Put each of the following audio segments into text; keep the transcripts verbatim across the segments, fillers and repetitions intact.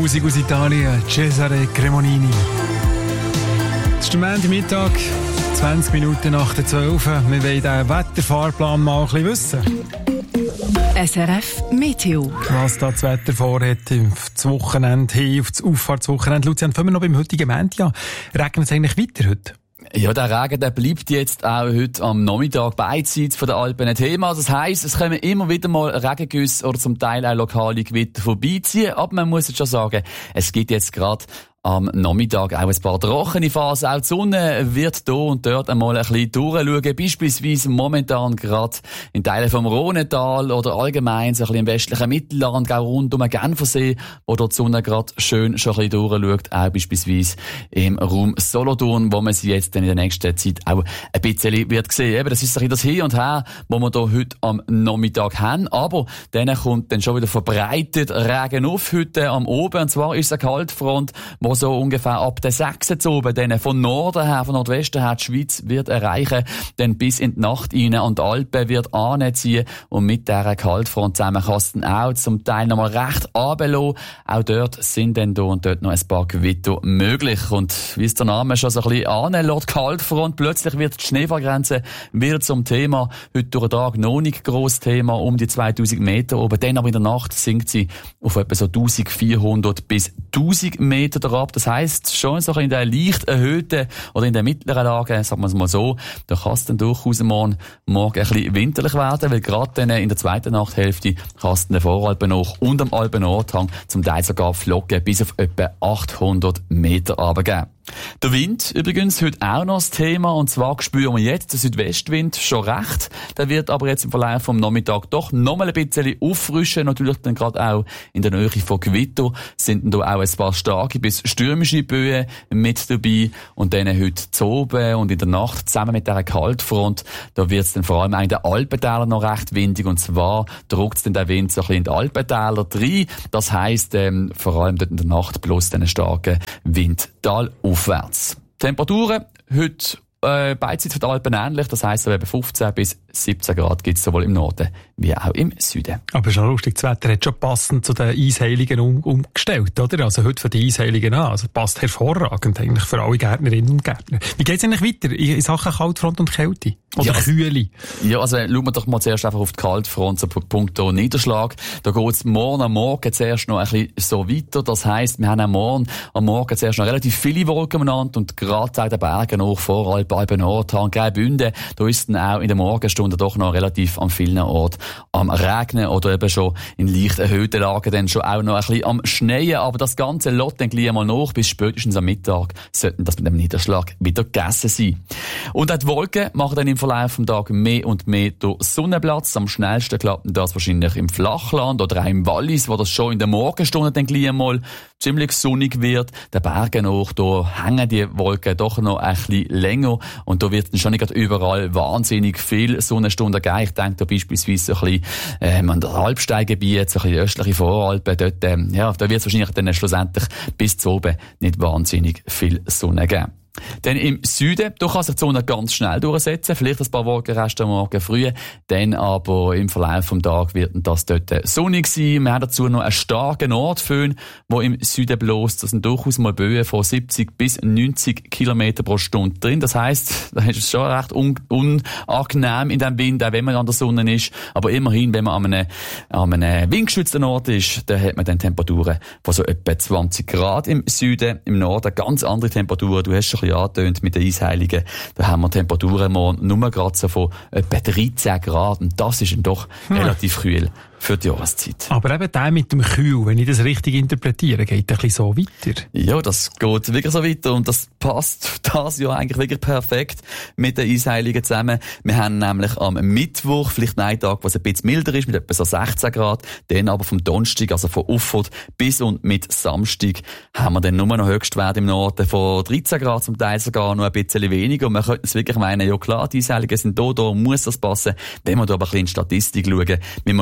Musik aus Italien, Cesare Cremonini. Es ist der Montagmittag, zwanzig Minuten nach der zwölf. Wir wollen den Wetterfahrplan mal ein bisschen wissen. S R F Meteo. Was da das Wetter vorhat, das Wochenende hin, auf das Auffahrtswochenende. Lucian, fangen wir noch beim heutigen Montag an. Regnet es eigentlich weiter heute? Ja, der Regen, der bleibt jetzt auch heute am Nachmittag beidseits von der Alpen ein Thema. Das heisst, es kommen immer wieder mal Regengüsse oder zum Teil auch lokale Gewitter vorbeiziehen. Aber man muss jetzt schon sagen, es gibt jetzt gerade am Nachmittag auch ein paar trockene Phasen. Auch die Sonne wird hier und dort einmal ein bisschen durchschauen. Beispielsweise momentan gerade in Teilen vom Rhônetal oder allgemein so ein bisschen im westlichen Mittelland, auch rund um den Genfersee, wo dort die Sonne gerade schön schon ein bisschen durchschaut. Auch beispielsweise im Raum Solothurn, wo man sie jetzt dann in der nächsten Zeit auch ein bisschen wird sehen. Eben, das ist ein bisschen das Hin und Her, wo wir hier heute am Nachmittag haben. Aber dann kommt dann schon wieder verbreitet Regen auf heute am Oben. Und zwar ist es eine Kaltfront, wo so ungefähr ab der sechs zu oben, dann von Norden her, von Nordwesten her die Schweiz wird erreichen, dann bis in die Nacht rein und die Alpen wird anziehen und mit dieser Kaltfront zusammen kann es dann auch zum Teil nochmal recht runterlassen. Auch dort sind dann da und dort noch ein paar Gewitter möglich und wie es der Name schon so ein bisschen anlässt, Kaltfront, plötzlich wird die Schneefallgrenze wieder zum Thema, heute durch den Tag noch nicht grosses Thema, um die zweitausend Meter oben, dann aber in der Nacht sinkt sie auf etwa so eintausendvierhundert bis tausend Meter herab. Das heisst, schon so in der leicht erhöhten oder in der mittleren Lage, sagen wir es mal so, da kann es dann durchaus morgen, morgen ein bisschen winterlich werden, weil gerade dann in der zweiten Nachthälfte kann es den Voralpen hoch und am Alpen-Nordhang zum Teil sogar Flocken bis auf etwa achthundert Meter runtergeben. Der Wind übrigens heute auch noch das Thema, und zwar spüren wir jetzt den Südwestwind schon recht. Der wird aber jetzt im Verlauf vom Nachmittag doch noch mal ein bisschen auffrischen. Natürlich dann gerade auch in der Nähe von Gewitter sind dann da auch ein paar starke bis stürmische Böen mit dabei. Und dann heute zu oben und in der Nacht zusammen mit dieser Kaltfront, da wird es dann vor allem auch in den Alpentälern noch recht windig. Und zwar drückt es dann der Wind so ein bisschen in die Alpentäler rein. Das heisst, ähm, vor allem dort in der Nacht bloß den starken Windtal aufwärts. Temperaturen heute äh, beidseits von den Alpen ähnlich, das heisst, eben fünfzehn bis siebzehn Grad gibt es sowohl im Norden wie auch im Süden. Aber schon lustig, das Wetter hat schon passend zu den Eisheiligen um, umgestellt, oder? Also heute für die Eisheiligen an. Also passt hervorragend eigentlich für alle Gärtnerinnen und Gärtner. Wie geht es eigentlich weiter in Sachen Kaltfront und Kälte? Oder ja, Kühle? Ja, also schauen wir doch mal zuerst einfach auf die Kaltfront, so punkto Niederschlag. Da geht es morgen am Morgen zuerst noch ein bisschen so weiter. Das heisst, wir haben am Morgen am Morgen zuerst noch relativ viele Wolken umeinander und gerade an den Bergen hoch, Voralpen, Alpen-Nordhang, Graubünden, da ist dann auch in der Morgenstunde doch noch relativ an vielen Orten am Regnen oder eben schon in leicht erhöhten Lagen dann schon auch noch ein bisschen am Schneien. Aber das Ganze lässt dann gleich mal nach. Bis spätestens am Mittag sollten das mit dem Niederschlag wieder gegessen sein. Und auch die Wolken machen dann im Verlauf des Tages mehr und mehr durch Sonnenplatz. Am schnellsten klappt das wahrscheinlich im Flachland oder auch im Wallis, wo das schon in der Morgenstunde dann gleich mal ziemlich sonnig wird. Der Bergen hoch, da hängen die Wolken doch noch ein bisschen länger und da wird dann schon nicht überall wahnsinnig viel Sonnenstunden geben. Ich denke da beispielsweise so ein bisschen ähm, an das Alpsteingebiet, so ein bisschen östliche Voralpen, dort, ähm, ja, da wird es wahrscheinlich dann schlussendlich bis zu oben nicht wahnsinnig viel Sonne geben. Dann im Süden, da kann sich die Sonne ganz schnell durchsetzen, vielleicht ein paar Wolkenreste am Morgen früh, dann aber im Verlauf des Tages wird das dort sonnig sein. Wir haben dazu noch einen starken Nordföhn, der im Süden bläst. Das sind durchaus mal Böen von siebzig bis neunzig Kilometer pro Stunde drin. Das heisst, da ist es schon recht un- unangenehm in diesem Wind, auch wenn man an der Sonne ist. Aber immerhin, wenn man an einem, an einem windgeschützten Ort ist, dann hat man dann Temperaturen von so etwa zwanzig Grad im Süden, im Norden ganz andere Temperaturen. Du hast schon angetönt mit den Eisheiligen. Da haben wir Temperaturen morgen nur gerade so von etwa dreizehn Grad. Und das ist dann doch ja. relativ kühl für die Jahreszeit. Aber eben der mit dem Kühl, wenn ich das richtig interpretiere, geht ein bisschen so weiter. Ja, das geht wirklich so weiter und das passt das ja eigentlich wirklich perfekt mit den Eisheiligen zusammen. Wir haben nämlich am Mittwoch vielleicht einen Tag, wo es ein bisschen milder ist, mit etwa so sechzehn Grad. Dann aber vom Donnerstag, also von Uffert bis und mit Samstag, haben wir dann nur noch Höchstwerte im Norden von dreizehn Grad, zum Teil sogar noch ein bisschen weniger. Und man könnte es wirklich meinen, ja klar, die Eisheiligen sind da, da muss das passen. Wenn wir da aber ein bisschen in die Statistik schauen, müssen wir schon ehrlich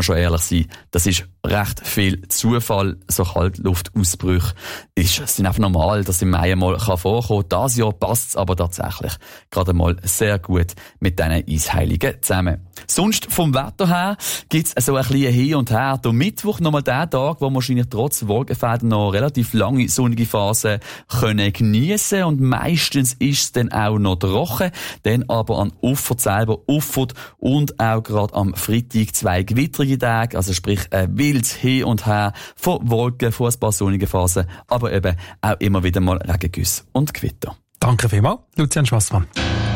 sein. Das ist recht viel Zufall. So Kaltluftausbrüche ist, sind einfach normal, dass im Mai mal vorkommen kann. Dieses Jahr passt es aber tatsächlich gerade mal sehr gut mit diesen Eisheiligen zusammen. Sonst vom Wetter her gibt's so ein bisschen hin und her. Der Mittwoch nochmal der Tag, wo wir wahrscheinlich trotz Wolkenfeldern noch relativ lange sonnige Phasen können geniessen. Und meistens ist es dann auch noch trocken. Dann aber an Uffert selber, Uffert und auch gerade am Freitag zwei gewittrige Tage. Also sprich ein wildes Hin und Her von Wolken, von ein paar sonnigen Phasen, aber eben auch immer wieder mal Regengüsse und Gewitter. Danke vielmals, Lucian Schwassmann.